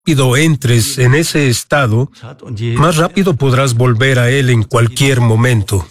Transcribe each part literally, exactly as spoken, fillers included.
rápido entres en ese estado, más rápido podrás volver a él en cualquier momento.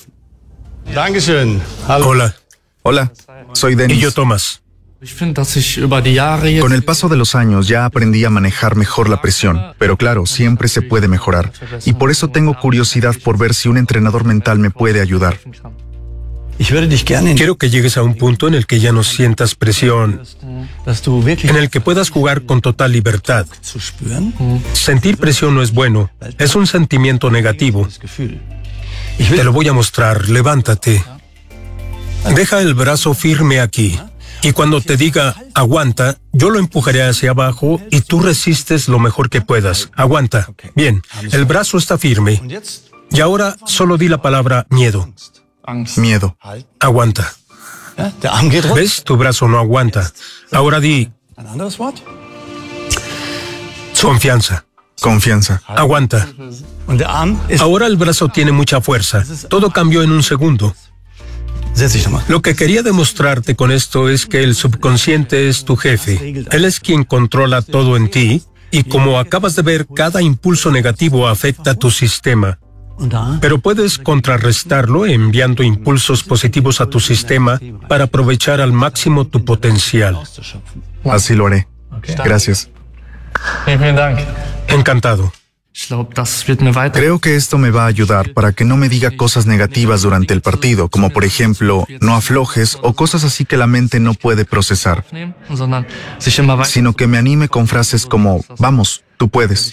Hola. Hola, soy Dennis. Y yo, Thomas. Con el paso de los años ya aprendí a manejar mejor la presión, pero claro, siempre se puede mejorar. Y por eso tengo curiosidad por ver si un entrenador mental me puede ayudar. Quiero que llegues a un punto en el que ya no sientas presión, en el que puedas jugar con total libertad. Sentir presión no es bueno, es un sentimiento negativo. Te lo voy a mostrar, levántate. Deja el brazo firme aquí. Y cuando te diga, aguanta, yo lo empujaré hacia abajo y tú resistes lo mejor que puedas. Aguanta. Bien, el brazo está firme. Y ahora solo di la palabra miedo. Miedo. Aguanta. ¿Ves? Tu brazo no aguanta. Ahora di confianza. Confianza. Aguanta. Ahora el brazo tiene mucha fuerza. Todo cambió en un segundo. Lo que quería demostrarte con esto es que el subconsciente es tu jefe. Él es quien controla todo en ti y como acabas de ver, cada impulso negativo afecta a tu sistema. Pero puedes contrarrestarlo enviando impulsos positivos a tu sistema para aprovechar al máximo tu potencial. Así lo haré. Gracias. Encantado. Creo que esto me va a ayudar para que no me diga cosas negativas durante el partido, como por ejemplo, no aflojes o cosas así que la mente no puede procesar, sino que me anime con frases como, vamos, tú puedes.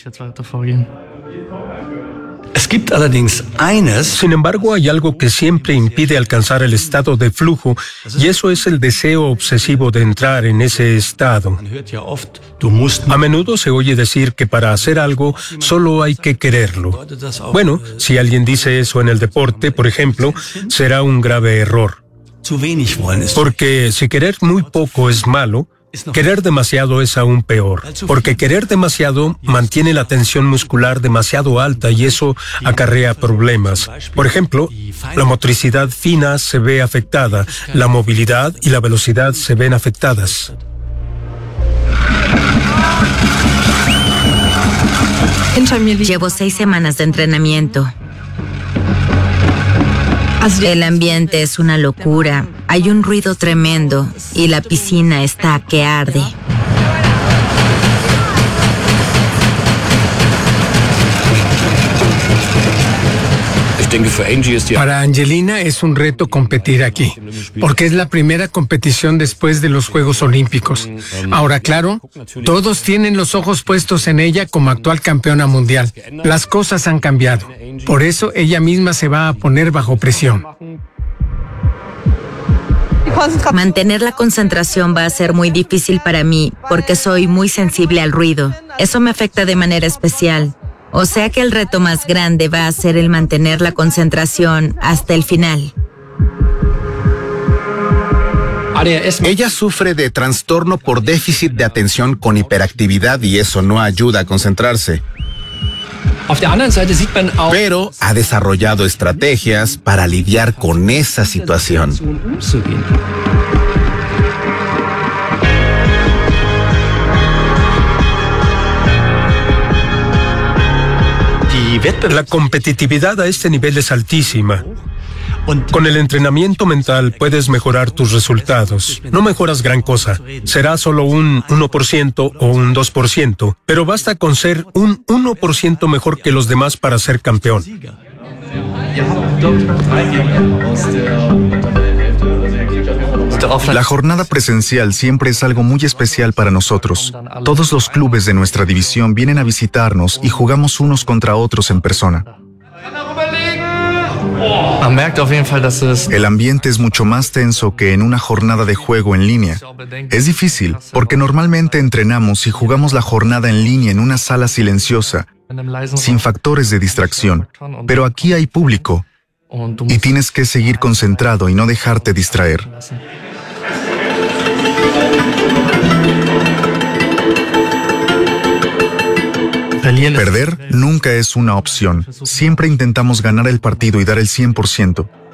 Sin embargo, hay algo que siempre impide alcanzar el estado de flujo, y eso es el deseo obsesivo de entrar en ese estado. A menudo se oye decir que para hacer algo solo hay que quererlo. Bueno, si alguien dice eso en el deporte, por ejemplo, será un grave error. Porque si querer muy poco es malo, querer demasiado es aún peor, porque querer demasiado mantiene la tensión muscular demasiado alta y eso acarrea problemas. Por ejemplo, la motricidad fina se ve afectada, la movilidad y la velocidad se ven afectadas. Llevo seis semanas de entrenamiento. El ambiente es una locura, hay un ruido tremendo y la piscina está que arde. Para Angelina es un reto competir aquí, porque es la primera competición después de los Juegos Olímpicos. Ahora, claro, todos tienen los ojos puestos en ella como actual campeona mundial. Las cosas han cambiado. Por eso ella misma se va a poner bajo presión. Mantener la concentración va a ser muy difícil para mí, porque soy muy sensible al ruido. Eso me afecta de manera especial. O sea que el reto más grande va a ser el mantener la concentración hasta el final. Ella sufre de trastorno por déficit de atención con hiperactividad y eso no ayuda a concentrarse. Pero ha desarrollado estrategias para lidiar con esa situación. La competitividad a este nivel es altísima. Con el entrenamiento mental puedes mejorar tus resultados. No mejoras gran cosa. Será solo un uno por ciento o un dos por ciento, pero basta con ser un uno por ciento mejor que los demás para ser campeón. La jornada presencial siempre es algo muy especial para nosotros. Todos los clubes de nuestra división vienen a visitarnos y jugamos unos contra otros en persona. El ambiente es mucho más tenso que en una jornada de juego en línea. Es difícil, porque normalmente entrenamos y jugamos la jornada en línea en una sala silenciosa, sin factores de distracción. Pero aquí hay público, y tienes que seguir concentrado y no dejarte distraer. Perder nunca es una opción. Siempre intentamos ganar el partido y dar el cien por ciento.